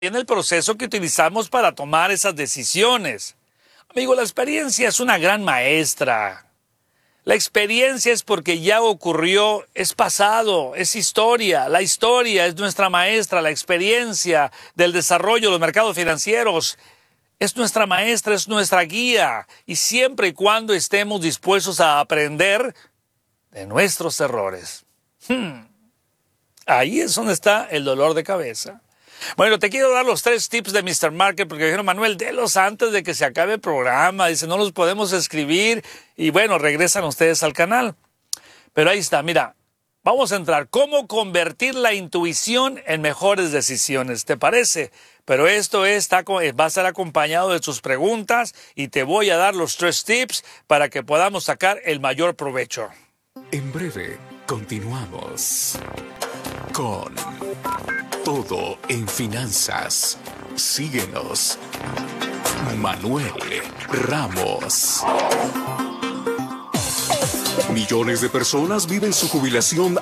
en el proceso que utilizamos para tomar esas decisiones. Amigo, la experiencia es una gran maestra. La experiencia es porque ya ocurrió, es pasado, es historia. La historia es nuestra maestra, la experiencia del desarrollo de los mercados financieros es nuestra maestra, es nuestra guía. Y siempre y cuando estemos dispuestos a aprender de nuestros errores. Ahí es donde está el dolor de cabeza. Bueno, te quiero dar los 3 tips de Mr. Market porque dijeron, Manuel, délos antes de que se acabe el programa. Dice, no los podemos escribir. Y bueno, regresan ustedes al canal. Pero ahí está, mira, vamos a entrar. ¿Cómo convertir la intuición en mejores decisiones? ¿Te parece? Pero esto va a estar acompañado de tus preguntas y te voy a dar los 3 tips para que podamos sacar el mayor provecho. En breve, continuamos con Todo en Finanzas. Síguenos. Manuel Ramos. Millones de personas viven su jubilación